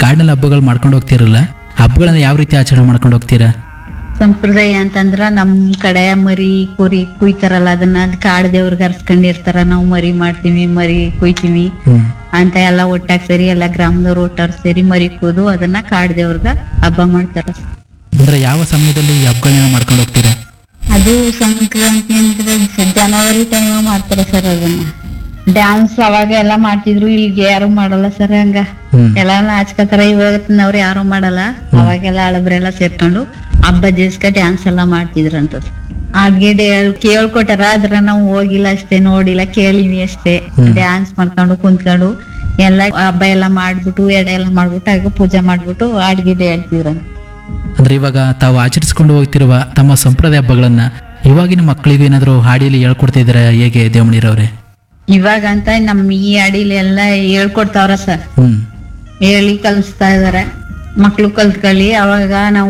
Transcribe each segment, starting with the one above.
ಕಾಡಿನಲ್ಲಿ ಹಬ್ಬಗಳು ಮಾಡ್ಕೊಂಡು ಹೋಗ್ತಿರಲ್ಲ, ಹಬ್ಬಗಳನ್ನ ಯಾವ ರೀತಿ ಆಚರಣೆ ಮಾಡ್ಕೊಂಡು ಹೋಗ್ತೀರಾ? ಸಂಪ್ರದಾಯ ಅಂತಂದ್ರ ನಮ್ ಕಡೆ ಮರಿ ಕುರಿ ಕುಯ್ತಾರಲ್ಲ, ಅದನ್ನ ಕಾಡ್ ದೇವ್ರಿಗೆ ಅರ್ಸ್ಕೊಂಡಿರ್ತಾರ. ನಾವು ಮರಿ ಮಾಡ್ತೀವಿ, ಮರಿ ಕುಯ್ತೀವಿ ಅಂತ ಎಲ್ಲ ಒಟ್ಟಾಗಿ ಸೇರಿ ಎಲ್ಲ ಗ್ರಾಮದವ್ರು ಒಟ್ಟಾಗಿ ಸೇರಿ ಮರಿ ಕೂದು ಅದನ್ನ ಕಾಡ್ ದೇವ್ರಗ ಹಬ್ಬ ಮಾಡ್ತಾರ. ಅಂದ್ರೆ ಯಾವ ಸಮಯದಲ್ಲಿ ಈ ಹಬ್ಬಗಳನ್ನ ಮಾಡ್ಕೊಂಡು ಹೋಗ್ತೀರಾ? ಅದು ಸಂಕ್ರಾಂತಿ ಅಂದ್ರೆ ಜನವರಿ ಟೈಮ್ ಮಾಡ್ತಾರ ಸರ್. ಅದನ್ನ ಡ್ಯಾನ್ಸ್ ಅವಾಗ ಎಲ್ಲಾ ಮಾಡ್ತಿದ್ರು, ಈಗ ಯಾರು ಮಾಡಲ್ಲ ಸರ್. ಹಂಗ ಎಲ್ಲಾ ನಾಚ್ಕತಾರ. ಇವಾಗ ಯಾರು ಮಾಡಲ್ಲ. ಅವಾಗೆಲ್ಲ ಹಳಬ್ರೆಲ್ಲ ಸೇರ್ಕೊಂಡು ಹಬ್ಬ ದಿವ್ಸಕ್ಕೆ ಡ್ಯಾನ್ಸ್ ಎಲ್ಲಾ ಮಾಡ್ತಿದ್ರಂತ. ಹಾಗೆ ಕೇಳ್ಕೊಟಾರ, ಅದ್ರ ನಾವು ಹೋಗಿಲ್ಲ ಅಷ್ಟೇ, ನೋಡಿಲ್ಲ, ಕೇಳಿವಿ ಅಷ್ಟೇ. ಡ್ಯಾನ್ಸ್ ಮಾಡ್ಕೊಂಡು ಕುಂತ್ಕೊಂಡು ಎಲ್ಲ ಹಬ್ಬ ಎಲ್ಲಾ ಮಾಡ್ಬಿಟ್ಟು ಎಡೆ ಎಲ್ಲ ಮಾಡ್ಬಿಟ್ಟು ಹಾಗೆ ಪೂಜೆ ಮಾಡ್ಬಿಟ್ಟು ಅಡ್ಗೆ ಹೇಳ್ತಿದ್ರಂತ. ಅಂದ್ರೆ ಇವಾಗ ತಾವು ಆಚರಿಸ್ಕೊಂಡು ಹೋಗ್ತಿರುವ ತಮ್ಮ ಸಂಪ್ರದಾಯ ಹಬ್ಬಗಳನ್ನ ಇವಾಗಿನ ಮಕ್ಕಳಿಗೆ ಏನಾದ್ರು ಹಾಡಿಯಲ್ಲಿ ಹೇಳ್ಕೊಡ್ತಾ ಇದಾರೆ ಹೇಗೆ ದೇವಮಣಿರವ್ರೆ? ಇವಾಗ ಅಂತ ನಮ್ ಈ ಅಡಿಲಿ ಎಲ್ಲ ಹೇಳ್ಕೊಡ್ತಾವ್ರ ಸರ್. ಹೇಳಿ ಕಲಿಸ್ತಾ ಇದಾರೆ, ಮಕ್ಳು ಕಲ್ತ್ಕೊಳ್ಳಿ. ಅವಾಗ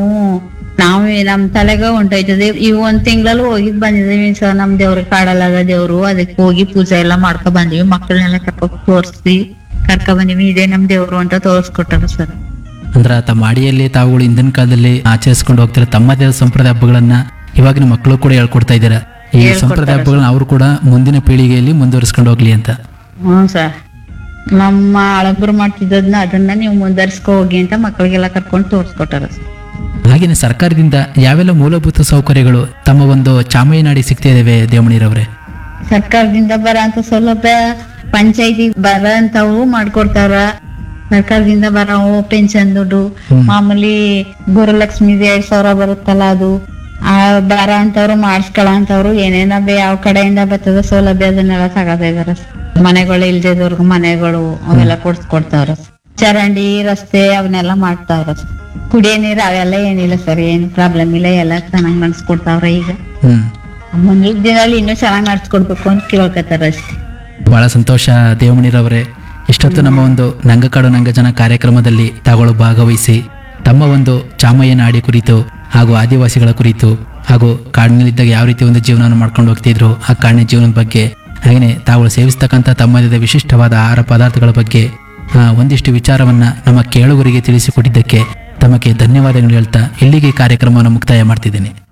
ನಾವೇ ನಮ್ ತಲೆಗ ಹೊಂಟೋಯ್ತದೆ. ಈ ಒಂದ್ ತಿಂಗಳಲ್ಲಿ ಹೋಗಿದ್ ಬಂದಿದೀವಿ ಸರ್. ನಮ್ ದೇವ್ರಿಗೆ ಕಾಡಲ್ಲದ ದೇವ್ರು, ಅದಕ್ಕೆ ಹೋಗಿ ಪೂಜೆ ಎಲ್ಲ ಮಾಡ್ಕೊ ಬಂದಿವಿ. ಮಕ್ಕಳನ್ನೆಲ್ಲ ತೋರ್ಸಿ ಕರ್ಕೊ ಬಂದಿವಿ. ಇದೇ ನಮ್ ದೇವ್ರು ಅಂತ ತೋರ್ಸ್ಕೊಟ್ಟಾರ ಸರ್. ಅಂದ್ರ ತಮ್ಮ ಅಡಿಯಲ್ಲಿ ತಾವುಗಳು ಹಿಂದಿನ ಕಾಲದಲ್ಲಿ ಆಚರಿಸ್ಕೊಂಡು ಹೋಗ್ತಿರೋ ತಮ್ಮದೇ ಸಂಪ್ರದಾಯ ಹಬ್ಬಗಳನ್ನ ಇವಾಗಿನ ಮಕ್ಕಳು ಕೂಡ ಹೇಳ್ಕೊಡ್ತಾ ಇದ್ದೀರಾ. ಈ ಸಂಪ್ರದಾಯ ಹಬ್ಬಗಳನ್ನ ಅವರು ಕೂಡ ಮುಂದಿನ ಪೀಳಿಗೆಯಲ್ಲಿ ಮುಂದುವರಿಸ್ಕೊಂಡು ಹೋಗ್ಲಿ ಅಂತ. ಹ್ಮ್ ಸರ್, ನಮ್ಮ ಹಳಬ್ರು ಮಾಡ್ತಿದ್ದದ್ನ ಅದನ್ನ ನೀವು ಮುಂದರ್ಸ್ಕೊ ಹೋಗಿ ಅಂತ ಮಕ್ಕಳಿಗೆಲ್ಲ ಕರ್ಕೊಂಡು ತೋರ್ಸ್ಕೊಟ್ಟಾರ. ಹಾಗೇನೆ ಸರ್ಕಾರದಿಂದ ಯಾವೆಲ್ಲ ಮೂಲಭೂತ ಸೌಕರ್ಯಗಳು ತಮ್ಮ ಒಂದು ಚಾಮಯ್ಯನಾಡಿ ಸಿಗ್ತಾ ಇದಾವೆ ದೇವಮಣಿರವ್ರೆ? ಸರ್ಕಾರದಿಂದ ಬರಂತ ಸೌಲಭ್ಯ ಪಂಚಾಯತಿ ಬರಂತವು ಮಾಡ್ಕೊಡ್ತಾರ. ಸರ್ಕಾರದಿಂದ ಬರೋ ಪೆನ್ಷನ್ ದುಡ್ಡು, ಮಾಮೂಲಿ ಗುರುಲಕ್ಷ್ಮಿ 2,000 ಬರುತ್ತಲ್ಲ, ಅದು ಬರ ಅಂತವ್ರು ಮಾಡಿಸ್ಕೊಳ ಅಂತವ್ರು ಏನೇನ ಯಾವ ಕಡೆಯಿಂದ ಬರ್ತದ ಸೌಲಭ್ಯ ಅದನ್ನೆಲ್ಲ ತಗೋತಾ ಇದಾರ. ಮನೆಗಳು ಇಲ್ದಿದವ್ರಿಗೆ ಮನೆಗಳು ಅವೆಲ್ಲ ಕೊಡ್ತಾವ್ರ. ಚರಂಡಿ ರಸ್ತೆ ಅವನ್ನೆಲ್ಲ ಮಾಡ್ತಾವ್ರ. ಕುಡಿಯೋ ನೀರು ಅವೆಲ್ಲ ಏನಿಲ್ಲ ಸರ್, ಏನು ಪ್ರಾಬ್ಲಮ್ ಇಲ್ಲ. ಎಲ್ಲ ಚೆನ್ನಾಗ್ ನಡ್ಸ್ಕೊಡ್ತಾವ್ರ. ಈಗ ಮುಂದಿನ ದಿನದಲ್ಲಿ ಇನ್ನೂ ಚೆನ್ನಾಗ್ ನಡ್ಸ್ಕೊಡ್ಬೇಕು ಅಂತ ಕೇಳ್ಕೊತಾರ ಅಷ್ಟೇ. ಬಹಳ ಸಂತೋಷ ದೇವಮಣಿರವ್ರೆ. ಇಷ್ಟೊತ್ತು ನಮ್ಮ ಒಂದು ನಂಗಕಾಡು ನಂಗಜನ ಕಾರ್ಯಕ್ರಮದಲ್ಲಿ ತಾಗಳು ಭಾಗವಹಿಸಿ ತಮ್ಮ ಒಂದು ಚಾಮಯ್ಯನಾಡಿ ಕುರಿತು ಹಾಗೂ ಆದಿವಾಸಿಗಳ ಕುರಿತು ಹಾಗೂ ಕಾಡಿನಲ್ಲಿದ್ದಾಗ ಯಾವ ರೀತಿ ಒಂದು ಜೀವನವನ್ನು ಮಾಡ್ಕೊಂಡು ಹೋಗ್ತಿದ್ರು ಆ ಕಾಡಿನ ಜೀವನದ ಬಗ್ಗೆ, ಹಾಗೆಯೇ ತಾವು ಸೇವಿಸ್ತಕ್ಕಂಥ ತಮ್ಮದೇ ವಿಶಿಷ್ಟವಾದ ಆಹಾರ ಪದಾರ್ಥಗಳ ಬಗ್ಗೆ ಒಂದಿಷ್ಟು ವಿಚಾರವನ್ನ ನಮ್ಮ ಕೇಳುಗರಿಗೆ ತಿಳಿಸಿಕೊಟ್ಟಿದ್ದಕ್ಕೆ ತಮಗೆ ಧನ್ಯವಾದಗಳು ಹೇಳ್ತಾ ಇಲ್ಲಿಗೆ ಈ ಕಾರ್ಯಕ್ರಮವನ್ನು ಮುಕ್ತಾಯ ಮಾಡ್ತಿದ್ದೇನೆ.